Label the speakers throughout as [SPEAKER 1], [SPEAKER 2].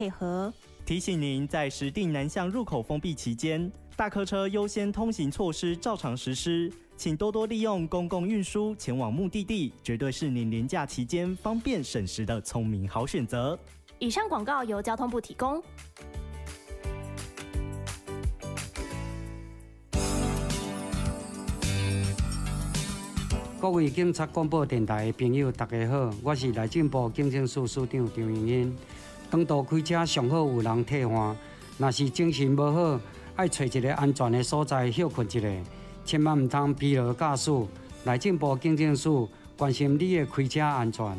[SPEAKER 1] 配合。
[SPEAKER 2] 提醒您，在石碇南向入口封闭期间，大客车优先通行措施照常实施，请多多利用公共运输前往目的地，绝对是您连假期间方便省时的聪明好选择。
[SPEAKER 1] 以上广告由交通部提供。
[SPEAKER 3] 各位警察广播电台的朋友，大家好，我是内政部警政署署长张荣英。长途开车上好有人替换，若是精神无好，爱找一个安全的所在休困一下，千万唔通疲劳驾驶。内政部警政署关心你的开车安全。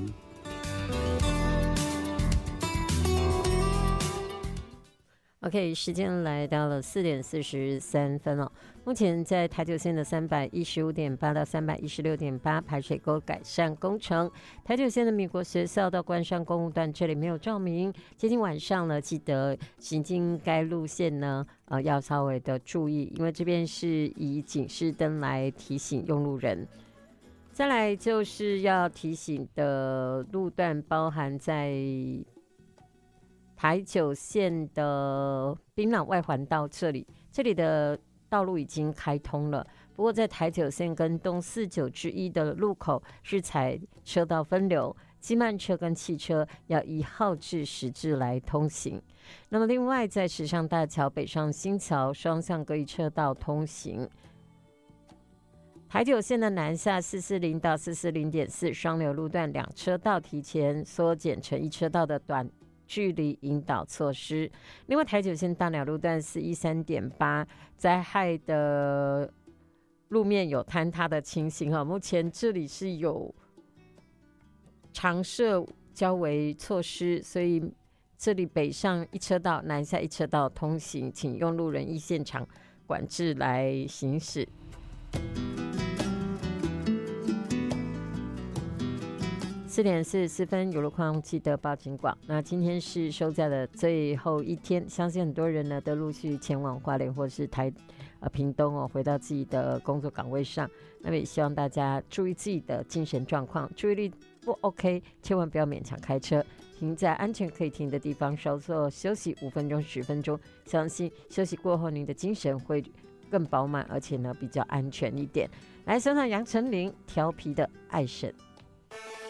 [SPEAKER 4] OK， 时间来到了4点43分哦。目前在台九线的315.8到316.8排水沟改善工程，台九线的民国学校到关山公路段这里没有照明。接近晚上呢，记得行经该路线呢，要稍微的注意，因为这边是以警示灯来提醒用路人。再来就是要提醒的路段，包含在台九线的槟榔外环道这里的道路已经开通了，不过在台九线跟东49之一的路口是采车道分流，机慢车跟汽车要依号志实质来通行。那么另外在池上大桥北上新桥双向各一车道通行。台九线的南下440到440.4双流路段两车道提前缩减成一车道的短距离引导措施。另外台九线大鸟路段413.8灾害的路面有坍塌的情形，目前这里是有常设交围措施，所以这里北上一车道南下一车道通行，请用路人依现场管制来行驶。4点44分，有路况记得报警广。那今天是收假的最后一天，相信很多人呢都陆续前往花莲或是屏东回到自己的工作岗位上。那么也希望大家注意自己的精神状况，注意力不 OK， 千万不要勉强开车，停在安全可以停的地方，稍作休息5分钟、10分钟，相信休息过后您的精神会更饱满，而且呢比较安全一点。来，送上杨丞琳调皮的爱神。